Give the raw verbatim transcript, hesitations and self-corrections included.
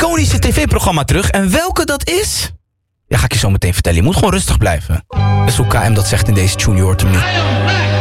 iconische tv-programma terug. En welke dat is? Ja, ga ik je zo meteen vertellen. Je moet gewoon rustig blijven. Dat is hoe K M dat zegt in deze tune, je hoort hem nu.